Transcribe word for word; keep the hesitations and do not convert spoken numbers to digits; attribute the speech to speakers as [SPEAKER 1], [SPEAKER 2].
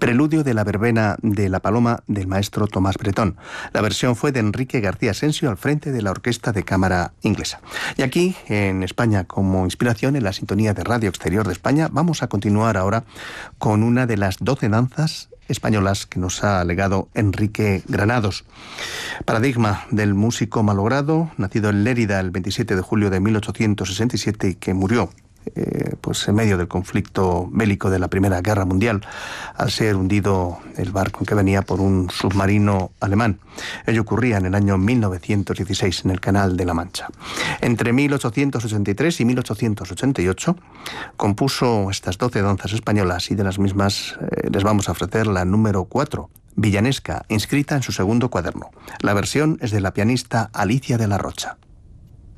[SPEAKER 1] preludio de la verbena de La Paloma del maestro Tomás Bretón. La versión fue de Enrique García Asensio al frente de la Orquesta de Cámara Inglesa. Y aquí, en España, como inspiración en la sintonía de Radio Exterior de España, vamos a continuar ahora con una de las doce danzas españolas que nos ha legado Enrique Granados. Paradigma del músico malogrado, nacido en Lérida el veintisiete de julio de mil ochocientos sesenta y siete y que murió eh, pues en medio del conflicto bélico de la Primera Guerra Mundial, al ser hundido el barco en que venía por un submarino alemán. Ello ocurría en el año mil novecientos dieciséis en el Canal de la Mancha. Entre mil ochocientos ochenta y tres y mil ochocientos ochenta y ocho compuso estas doce danzas españolas, y de las mismas eh, les vamos a ofrecer la número cuatro, Villanesca, inscrita en su segundo cuaderno. La versión es de la pianista Alicia de la Rocha.